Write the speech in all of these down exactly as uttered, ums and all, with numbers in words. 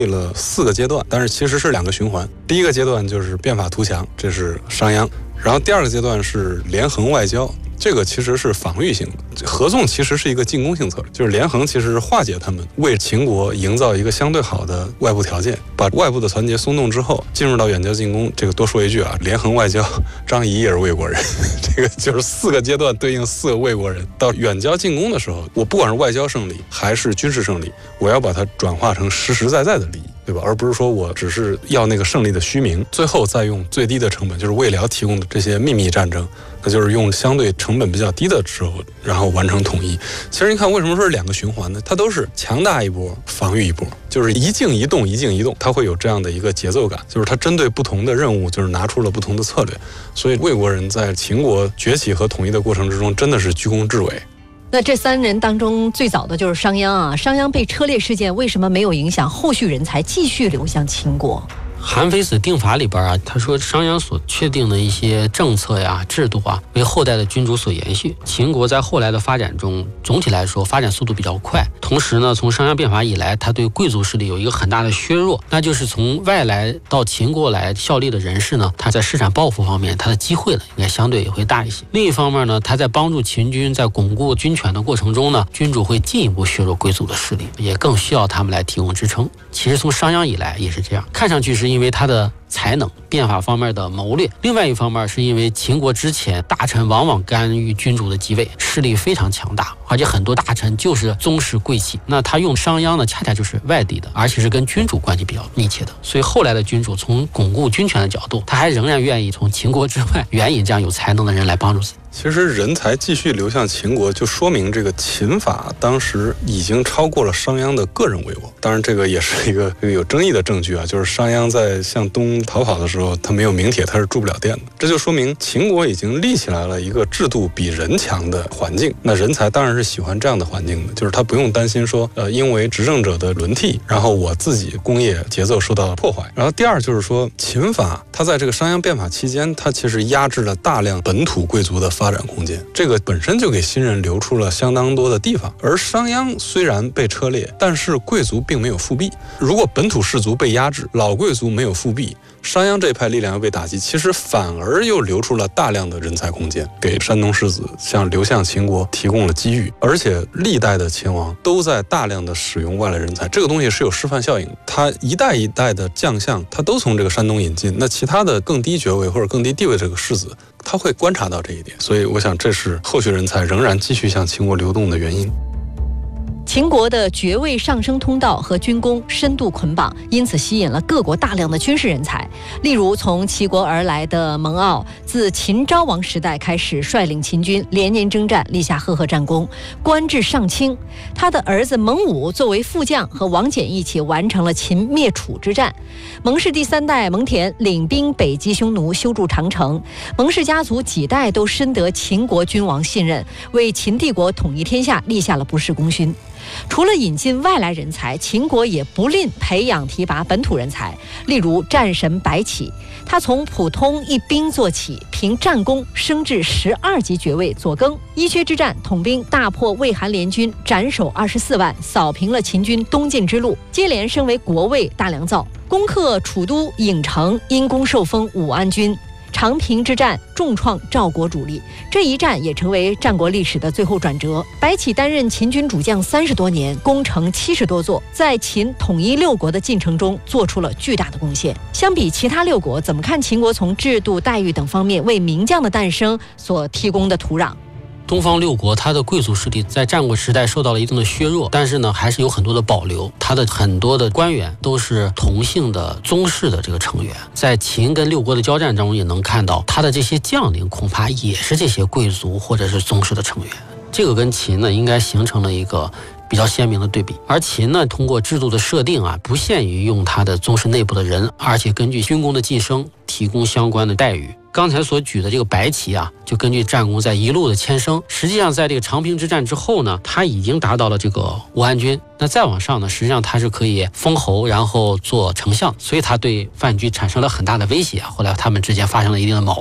了四个阶段，但是其实是两个循环。第一个阶段就是变法图强，这是商鞅，然后第二个阶段是连横外交。这个其实是防御性的，合纵其实是一个进攻性策略，就是连横其实是化解他们，为秦国营造一个相对好的外部条件，把外部的团结松动之后，进入到远交近攻。这个多说一句啊，连横外交，张仪也是魏国人，这个就是四个阶段对应四个魏国人。到远交近攻的时候，我不管是外交胜利还是军事胜利，我要把它转化成实实在在的利益，对吧？而不是说我只是要那个胜利的虚名，最后再用最低的成本，就是魏辽提供的这些秘密战争，那就是用相对成本比较低的时候，然后完成统一。其实你看，为什么说是两个循环呢？它都是强大一波，防御一波，就是一静一动，一静一动，它会有这样的一个节奏感，就是它针对不同的任务，就是拿出了不同的策略。所以魏国人在秦国崛起和统一的过程之中，真的是居功至伟。 那这三人当中最早的就是商鞅啊，商鞅被车裂事件为什么没有影响后续人才继续流向秦国？ 韩非子定法里边啊，他说商鞅所确定的一些政策呀、制度啊，为后代的君主所延续。秦国在后来的发展中，总体来说发展速度比较快。同时呢，从商鞅变法以来，他对贵族势力有一个很大的削弱，那就是从外来到秦国来效力的人士呢，他在市场抱负方面，他的机会呢应该相对也会大一些。另一方面呢，他在帮助秦军在巩固军权的过程中呢，君主会进一步削弱贵族的势力，也更需要他们来提供支撑。其实从商鞅以来也是这样，看上去是因为他的才能变法方面的谋略，另外一方面是因为秦国之前大臣往往干预君主的即位，势力非常强大，而且很多大臣就是宗室贵戚。那他用商鞅呢，恰恰就是外地的，而且是跟君主关系比较密切的。所以后来的君主从巩固军权的角度，他还仍然愿意从秦国之外援引这样有才能的人来帮助自己。 其实人才继续流向秦国，就说明这个秦法当时已经超过了商鞅的个人威望。当然，这个也是一个有争议的证据啊，就是商鞅在向东逃跑的时候，他没有名帖，他是住不了店的。这就说明秦国已经立起来了一个制度比人强的环境。那人才当然是喜欢这样的环境的，就是他不用担心说，呃，因为执政者的轮替，然后我自己工业节奏受到破坏。然后第二就是说，秦法它在这个商鞅变法期间，它其实压制了大量本土贵族的发展空间，这个本身就给新人留出了相当多的地方。而商鞅虽然被车裂，但是贵族并没有复辟。如果本土士族被压制，老贵族没有复辟，商鞅这一派力量又被打击，其实反而又留出了大量的人才空间，给山东士子像流向秦国提供了机遇。而且历代的秦王都在大量的使用外来人才，这个东西是有示范效应的。他一代一代的将相，他都从这个山东引进，那其他的更低爵位或者更低地位这个士子，他会观察到这一点。所以我想这是后续人才仍然继续向秦国流动的原因。 秦国的爵位上升通道和军功深度捆绑，因此吸引了各国大量的军事人才。例如从齐国而来的蒙骜，自秦昭王时代开始率领秦军连年征战，立下赫赫战功，官至上卿。他的儿子蒙武作为副将，和王翦一起完成了秦灭楚之战。蒙氏第三代蒙恬领兵北击匈奴，修筑长城。蒙氏家族几代都深得秦国君王信任，为秦帝国统一天下立下了不世功勋。除了引进外来人才，秦国也不吝培养提拔本土人才。例如战神白起，他从普通一兵做起，凭战功升至十二级爵位左更。伊阙之战，统兵大破魏韩联军，斩首二十四万，扫平了秦军东进之路，接连升为国尉大良造，攻克楚都郢城，因功受封武安君。长平之战重创赵国主力，这一战也成为战国历史的最后转折。白起担任秦军主将三十多年，攻城七十多座，在秦统一六国的进程中做出了巨大的贡献。相比其他六国，怎么看秦国从制度、待遇等方面为名将的诞生所提供的土壤？ 东方六国它的贵族势力在战国时代受到了一定的削弱，但是呢还是有很多的保留，它的很多的官员都是同姓的宗室的这个成员。在秦跟六国的交战中也能看到，他的这些将领恐怕也是这些贵族或者是宗室的成员，这个跟秦呢应该形成了一个比较鲜明的对比。而秦呢通过制度的设定啊，不限于用他的宗室内部的人，而且根据军功的晋升提供相关的待遇。刚才所举的这个白起啊，就根据战功在一路的迁升，实际上在这个长平之战之后呢，他已经达到了这个武安君。那再往上呢，实际上他是可以封侯，然后做丞相，所以他对范雎产生了很大的威胁啊。后来他们之间发生了一定的矛盾。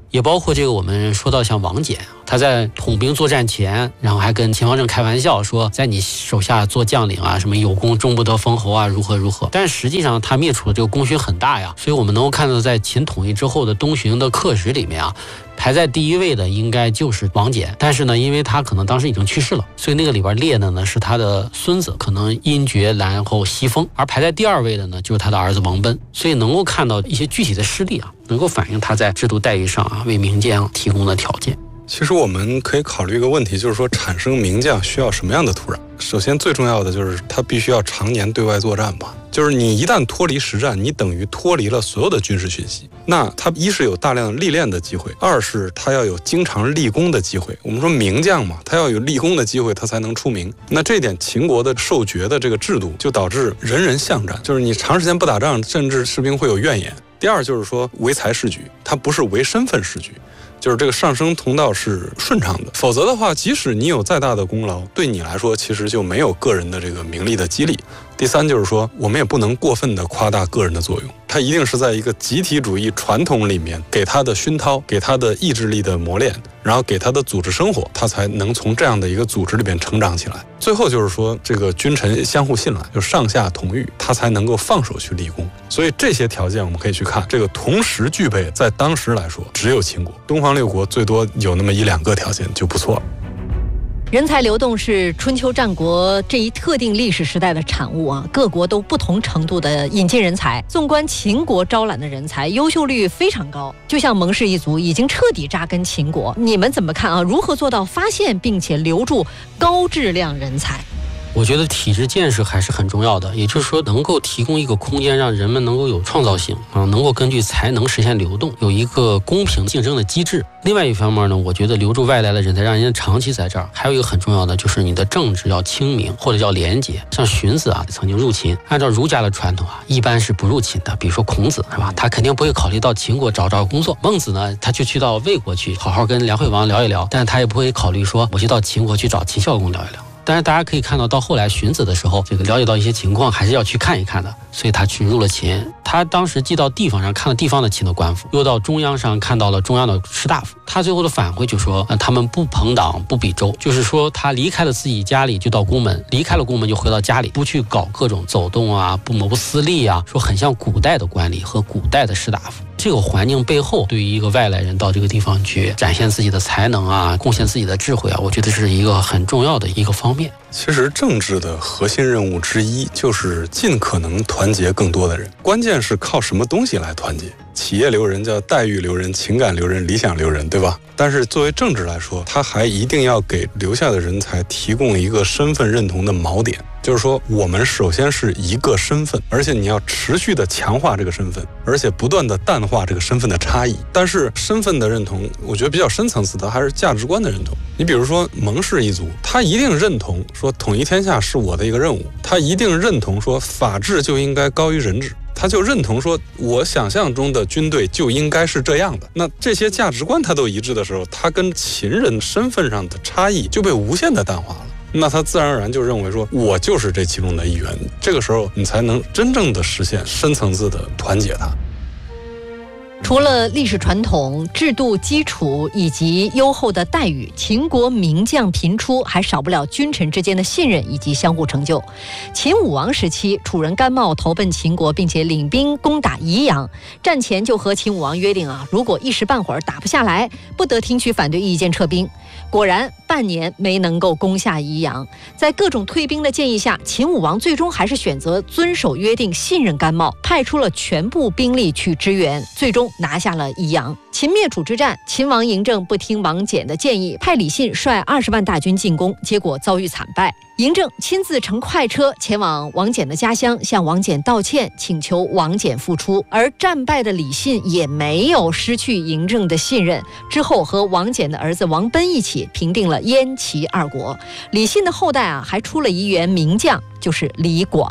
也包括这个我们说到像王翦，他在统兵作战前，然后还跟秦王政开玩笑说，在你手下做将领啊，什么有功终不得封侯啊，如何如何。但实际上他灭楚的这个功勋很大呀，所以我们能够看到，在秦统一之后的东巡的课史里面啊，排在第一位的应该就是王翦。但是呢，因为他可能当时已经去世了，所以那个里边列的呢是他的孙子，可能因爵然后袭封。而排在第二位的呢就是他的儿子王贲。所以能够看到一些具体的事例啊，能够反映他在制度待遇上啊为名将提供的条件。 其实我们可以考虑一个问题，就是说产生名将需要什么样的土壤？首先最重要的就是他必须要常年对外作战吧，就是你一旦脱离实战，你等于脱离了所有的军事讯息。那他一是有大量历练的机会，二是他要有经常立功的机会。我们说名将嘛，他要有立功的机会，他才能出名。那这一点秦国的授爵的这个制度就导致人人相战，就是你长时间不打仗，甚至士兵会有怨言。第二就是说唯才是举，他不是唯身份是举，就是这个上升通道是顺畅的，否则的话，即使你有再大的功劳，对你来说其实就没有个人的这个名利的激励。第三就是说，我们也不能过分的夸大个人的作用，它一定是在一个集体主义传统里面给他的熏陶，给他的意志力的磨练，然后给他的组织生活，他才能从这样的一个组织里边成长起来。最后就是说，这个君臣相互信赖，就上下同欲，他才能够放手去立功。所以这些条件我们可以去看，这个同时具备，在当时来说只有秦国，东方六国最多有那么一两个条件就不错了。 人才流动是春秋战国这一特定历史时代的产物啊，各国都不同程度的引进人才。纵观秦国招揽的人才，优秀率非常高，就像蒙氏一族已经彻底扎根秦国。你们怎么看啊？如何做到发现并且留住高质量人才？ 我觉得体制建设还是很重要的，也就是说能够提供一个空间，让人们能够有创造性啊，能够根据才能实现流动，有一个公平竞争的机制。另外一方面呢，我觉得留住外来的人才，让人家长期在这儿，还有一个很重要的就是你的政治要清明或者叫廉洁。像荀子啊曾经入秦，按照儒家的传统啊，一般是不入秦的。比如说孔子是吧，他肯定不会考虑到秦国找找工作。孟子呢，他就去到魏国去好好跟梁惠王聊一聊，但是他也不会考虑说我去到秦国去找秦孝公聊一聊。但是大家可以看到，到后来荀子的时候，这个了解到一些情况，还是要去看一看的，所以他去入了秦。他当时既到地方上看了地方的秦的官府，又到中央上看到了中央的士大夫。他最后的反馈就说，呃，他们不朋党，不比周，就是说他离开了自己家里就到宫门，离开了宫门就回到家里，不去搞各种走动啊，不谋私利啊，说很像古代的官吏和古代的士大夫。这个环境背后，对于一个外来人到这个地方去展现自己的才能啊，贡献自己的智慧啊，我觉得是一个很重要的一个方面。 其实政治的核心任务之一就是尽可能团结更多的人，关键是靠什么东西来团结？企业留人叫待遇留人、情感留人、理想留人，对吧？但是作为政治来说，它还一定要给留下的人才提供一个身份认同的锚点。就是说，我们首先是一个身份，而且你要持续的强化这个身份，而且不断的淡化这个身份的差异。但是身份的认同，我觉得比较深层次的还是价值观的认同。你比如说蒙氏一族，他一定认同说统一天下是我的一个任务，他一定认同说法治就应该高于人治，他就认同说我想象中的军队就应该是这样的。那这些价值观他都一致的时候，他跟秦人身份上的差异就被无限的淡化了。那他自然而然就认为说我就是这其中的一员，这个时候你才能真正的实现深层次的团结他。 除了历史传统、制度基础以及优厚的待遇，秦国名将频出，还少不了君臣之间的信任以及相互成就。秦武王时期，楚人甘茂投奔秦国，并且领兵攻打宜阳，战前就和秦武王约定啊，如果一时半会儿打不下来，不得听取反对意见撤兵。果然半年没能够攻下宜阳，在各种退兵的建议下，秦武王最终还是选择遵守约定，信任甘茂，派出了全部兵力去支援，最终拿下了宜阳。秦灭楚之战，秦王嬴政不听王翦的建议，派李信率二十万大军进攻，结果遭遇惨败。嬴政亲自乘快车前往王翦的家乡，向王翦道歉，请求王翦复出。而战败的李信也没有失去嬴政的信任，之后和王翦的儿子王贲一起平定了燕齐二国。李信的后代啊，还出了一员名将，就是李广。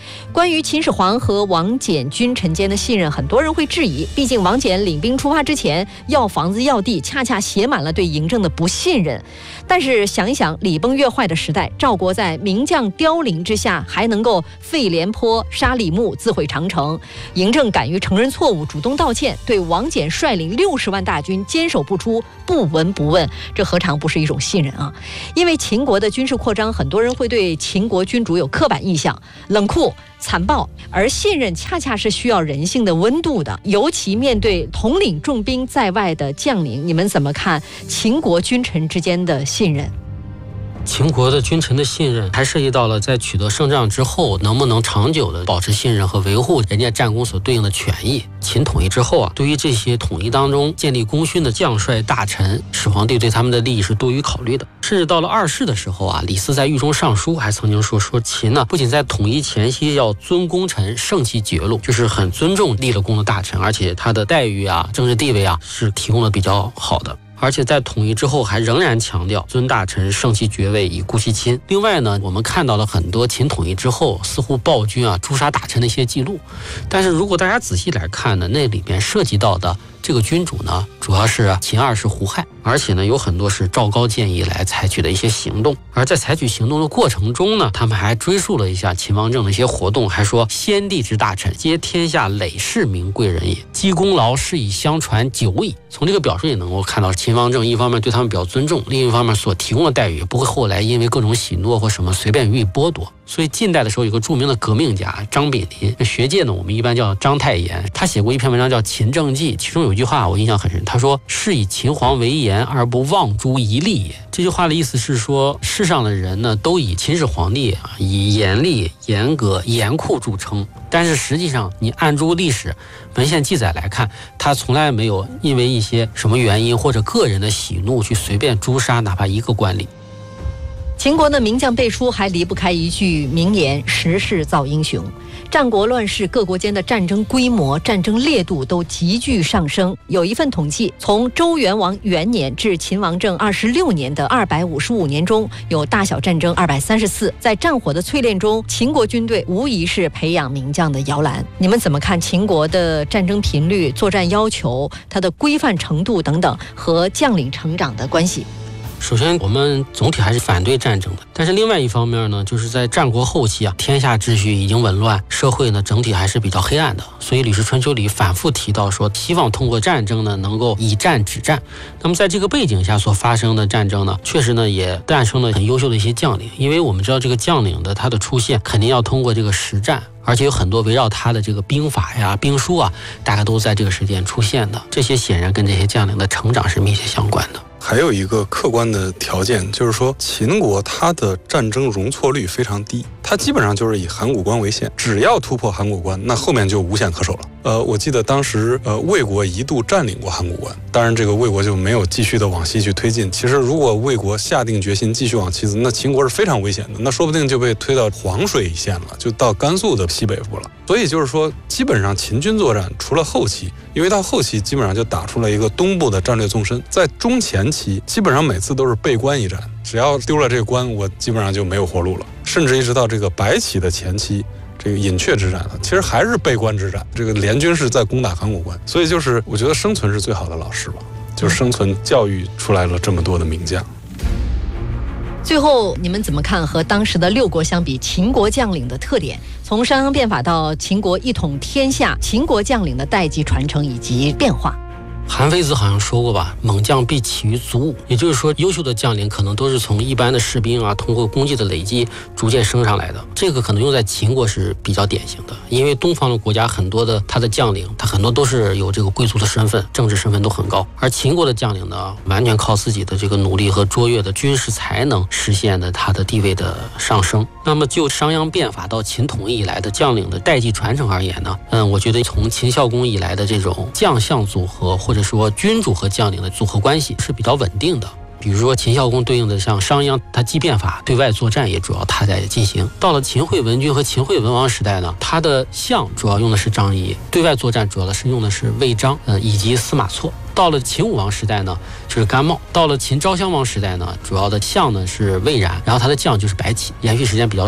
关于秦始皇和王翦君臣间的信任，很多人会质疑，毕竟王翦领兵出发之前要房子要地，恰恰写满了对嬴政的不信任。但是想一想，礼崩乐坏的时代，赵国在名将凋零之下还能够废廉颇、杀李牧、自毁长城，嬴政敢于承认错误，主动道歉，对王翦率领六十万大军坚守不出，不闻不问，这何尝不是一种信任啊？因为秦国的军事扩张，很多人会对秦国君主有刻板印象，冷酷残暴，而信任恰恰是需要人性的温度的，尤其面对统领重兵在外的将领，你们怎么看秦国君臣之间的信任？ 秦国的君臣的信任还涉及到了在取得胜仗之后能不能长久的保持信任和维护人家战功所对应的权益。秦统一之后啊，对于这些统一当中建立功勋的将帅大臣，始皇帝对他们的利益是多于考虑的。甚至到了二世的时候啊，李斯在狱中上书还曾经说说秦呢，不仅在统一前夕要尊功臣，盛其爵禄，就是很尊重立了功的大臣，而且他的待遇啊、政治地位啊是提供的比较好的。而且在统一之后还仍然强调尊大臣，盛其爵位，以固其亲。另外呢，我们看到了很多秦统一之后似乎暴君啊诛杀大臣的一些记录，但是如果大家仔细来看呢，那里边涉及到的这个君主呢，主要是秦二世胡亥，而且呢有很多是赵高建议来采取的一些行动。而在采取行动的过程中呢，他们还追溯了一下秦王政的一些活动，还说先帝之大臣皆天下累世名贵人也，积功劳是以相传久矣。从这个表述也能够看到，秦王政一方面对他们比较尊重，另一方面所提供的待遇不会后来因为各种喜诺或什么随便予以剥夺。所以近代的时候有个著名的革命家张炳麟，学界呢我们一般叫张太炎，他写过一篇文章叫《秦政记》，其中有一句话我印象很深，他说是以秦皇为严而不忘诸一利也。这句话的意思是说，世上的人呢都以秦始皇帝啊以严厉、严格、严酷著称，但是实际上你按诸历史文献记载来看，他从来没有因为一些什么原因或者个人的喜怒去随便诛杀哪怕一个官吏。 秦国的名将辈出，还离不开一句名言：时势造英雄。战国乱世，各国间的战争规模、战争烈度都急剧上升。有一份统计，从周元王元年至秦王政二十六年的二百五十五年中，有大小战争二百三十四。在战火的淬炼中，秦国军队无疑是培养名将的摇篮。你们怎么看秦国的战争频率、作战要求、它的规范程度等等和将领成长的关系？ 首先我们总体还是反对战争的，但是另外一方面呢，就是在战国后期啊，天下秩序已经紊乱，社会呢整体还是比较黑暗的，所以《吕氏春秋》里反复提到说，希望通过战争呢能够以战止战。那么在这个背景下所发生的战争呢，确实呢也诞生了很优秀的一些将领，因为我们知道这个将领的他的出现肯定要通过这个实战，而且有很多围绕他的这个兵法呀、兵书啊，大概都在这个时间出现的，这些显然跟这些将领的成长是密切相关的。 还有一个客观的条件，就是说秦国它的战争容错率非常低，它基本上就是以函谷关为限，只要突破函谷关，那后面就无险可守了。呃，我记得当时呃魏国一度占领过函谷关，当然这个魏国就没有继续的往西去推进。其实如果魏国下定决心继续往西走，那秦国是非常危险的，那说不定就被推到黄水一线了，就到甘肃的西北部了。所以就是说，基本上秦军作战除了后期，因为到后期基本上就打出了一个东部的战略纵深，在中前期基本上每次都是背关一战，只要丢了这个关，我基本上就没有活路了。甚至一直到这个白起的前期，这个饮阙之战啊，其实还是背关之战，这个联军是在攻打函谷关。所以就是我觉得生存是最好的老师吧，就是生存教育出来了这么多的名将。 最后你们怎么看和当时的六国相比，秦国将领的特点，从商鞅变法到秦国一统天下，秦国将领的代际传承以及变化？ 韩非子好像说过吧，猛将必起于卒伍，也就是说优秀的将领可能都是从一般的士兵啊，通过功绩的累积逐渐升上来的。这个可能用在秦国是比较典型的，因为东方的国家很多的他的将领，他很多都是有这个贵族的身份，政治身份都很高，而秦国的将领呢，完全靠自己的这个努力和卓越的军事才能实现的他的地位的上升。那么就商鞅变法到秦统一以来的将领的代际传承而言呢，嗯，我觉得从秦孝公以来的这种将相组合，或者说君主和将领的组合关系是比较稳定的。比如说秦孝公对应的像商鞅，他既变法，对外作战也主要他在进行。到了秦惠文君和秦惠文王时代呢，他的相主要用的是张仪，对外作战主要的是用的是魏章，呃以及司马错。到了秦武王时代呢，就是甘茂；到了秦昭襄王时代呢，主要的相呢是魏然，然后他的将就是白起，延续时间比较久。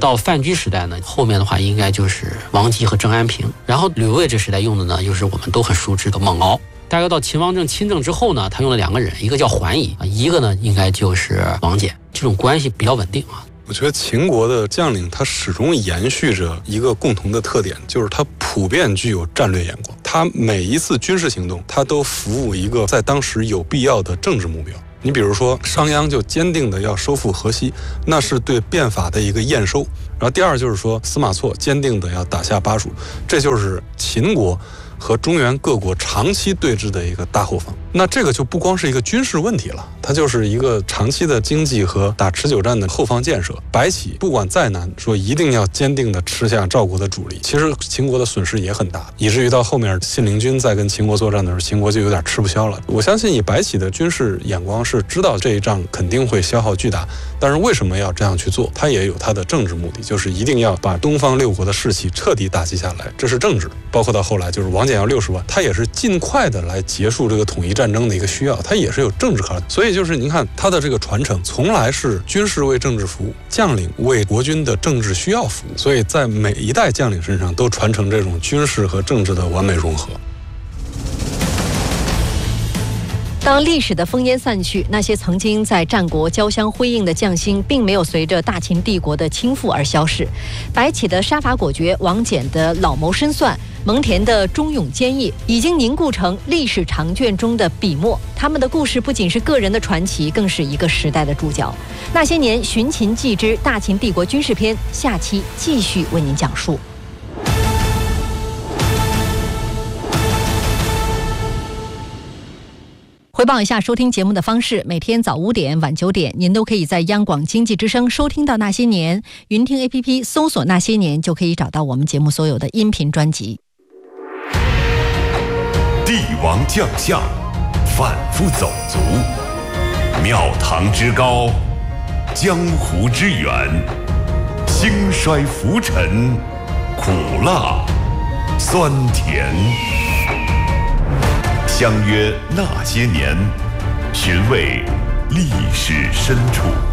到范雎时代呢，后面的话应该就是王吉和郑安平。然后吕魏这时代用的呢，就是我们都很熟知的蒙敖。大概到秦王政亲政之后呢，他用了两个人，一个叫桓乙，一个呢应该就是王翦，这种关系比较稳定啊。 我觉得秦国的将领他始终延续着一个共同的特点，就是他普遍具有战略眼光。他每一次军事行动，他都服务一个在当时有必要的政治目标。你比如说，商鞅就坚定的要收复河西，那是对变法的一个验收。然后第二就是说，司马错坚定的要打下巴蜀，这就是秦国和中原各国长期对峙的一个大后方。那这个就不光是一个军事问题了，它就是一个长期的经济和打持久战的后方建设。白起不管再难，说一定要坚定的吃下赵国的主力，其实秦国的损失也很大，以至于到后面信陵君在跟秦国作战的时候，秦国就有点吃不消了。我相信以白起的军事眼光是知道这一仗肯定会消耗巨大，但是为什么要这样去做？他也有他的政治目的，就是一定要把东方六国的士气彻底打击下来，这是政治。包括到后来就是王翦要六十万，他也是尽快的来结束这个统一战争的一个需要，他也是有政治考量。所以就是您看他的这个传承，从来是军事为政治服务，将领为国军的政治需要服务，所以在每一代将领身上都传承这种军事和政治的完美融合。 当历史的烽烟散去，那些曾经在战国交相辉映的将星，并没有随着大秦帝国的倾覆而消逝。白起的杀伐果决，王翦的老谋深算，蒙恬的忠勇坚毅，已经凝固成历史长卷中的笔墨。他们的故事不仅是个人的传奇，更是一个时代的主角。那些年寻秦记之大秦帝国军事篇，下期继续为您讲述。回报一下收听节目的方式，每天早五点晚九点您都可以在央广经济之声收听到那些年，云听 A P P 搜索那些年就可以找到我们节目所有的音频专辑。 帝王将相反复走卒，庙堂之高，江湖之远，兴衰浮沉，苦辣酸甜。相约那些年，寻味历史深处。